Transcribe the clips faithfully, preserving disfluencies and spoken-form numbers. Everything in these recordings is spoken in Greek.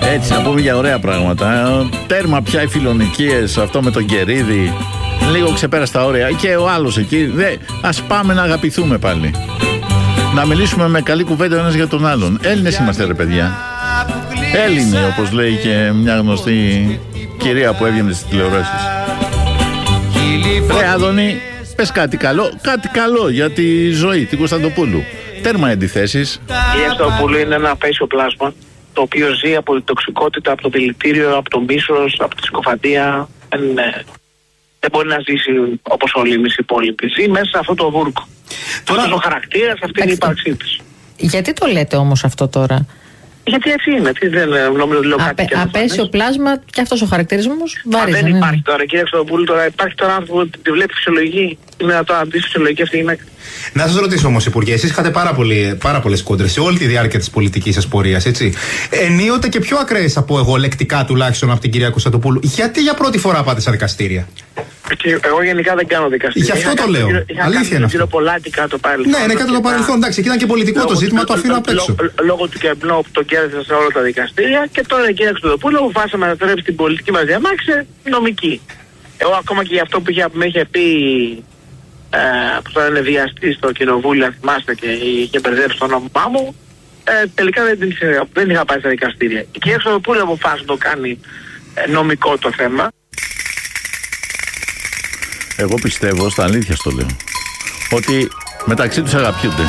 Έτσι, να πούμε για ωραία πράγματα. Τέρμα πια οι φιλονικίες, αυτό με τον Κερίδη. Λίγο ξεπέρασε τα όρια. Και ο άλλος εκεί. Δε, ας πάμε να αγαπηθούμε πάλι. Να μιλήσουμε με καλή κουβέντα ο ένας για τον άλλον. Έλληνες είμαστε, ρε παιδιά. Έλληνοι, όπως λέει και μια γνωστή κυρία που έβγαινε στις τηλεοράσεις. Ρε Άδωνη, πες κάτι καλό, κάτι καλό για τη ζωή, την Κωνσταντοπούλου. Τέρμα αντιθέσεις. Η Κωνσταντοπούλου είναι ένα απέσιο πλάσμα, το οποίο ζει από την τοξικότητα, από το δηλητήριο, από το μίσος, από τη συκοφαντία. Δεν, δεν μπορεί να ζήσει όπως όλοι εμείς οι υπόλοιποι. Ζει μέσα σε αυτό το βούρκο. Τώρα ο χαρακτήρας, αυτή είναι η ύπαρξή της. Γιατί το λέτε όμως αυτό τώρα? Γιατί έτσι είναι, τι δεν νομίζω λέω κάτι. Απε, απέσιο πλάσμα και αυτός ο χαρακτηρισμός βαρύς. Δεν υπάρχει είναι. Τώρα, κύριε Κωνσταντοπούλου, τώρα υπάρχει τώρα άνθρωπο που τη βλέπει φυσιολογική. Είναι να το αντίσει φυσιολογική αυτή η γυναίκα. Να σας ρωτήσω όμως, Υπουργέ, εσείς είχατε πάρα, πολύ, πάρα πολλές κόντρες σε όλη τη διάρκεια της πολιτικής σας πορείας, έτσι. Ενίοτε και πιο ακραίες από εγώ, λεκτικά τουλάχιστον από την κυρία Κωνσταντοπούλου. Γιατί για πρώτη φορά πάτε στα δικαστήρια? Και εγώ γενικά δεν κάνω δικαστήρια. Γι' αυτό το λέω. Είχα Αλήθεια είναι αυτό. Πολάτη κάτω παρελθόν. Ναι, είναι κάτω το παρελθόν. Εντάξει, και ήταν και πολιτικό το ζήτημα, το αφήνω απ' έξω. Λόγω του κεμπνού που το κέρδισα σε όλα τα δικαστήρια και τώρα η κυρία Κωνσταντοπούλου αποφάσισε να μετατρέψει την πολιτική μας διαμάχη σε νομική. Εγώ ακόμα και για αυτό που με είχε πει ε, που θα είναι βιαστή στο κοινοβούλιο, αν θυμάστε, και είχε μπερδέψει το όνομά μου, ε, τελικά δεν, δεν είχα πάει στα δικαστήρια. Η κυρία Κωνσταντοπούλου αποφάσισε να το κάνει ε, νομικό το θέμα. Εγώ πιστεύω, στα αλήθεια στο λέω, ότι μεταξύ τους αγαπιούνται.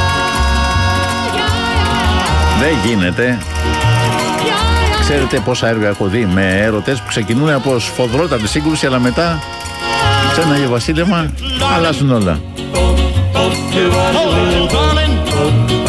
Δεν γίνεται. Ξέρετε πόσα έργα έχω δει με έρωτες που ξεκινούν από σφοδρότατη σύγκρουση, αλλά μετά σε ένα γεβασίλεμα αλλάζουν όλα.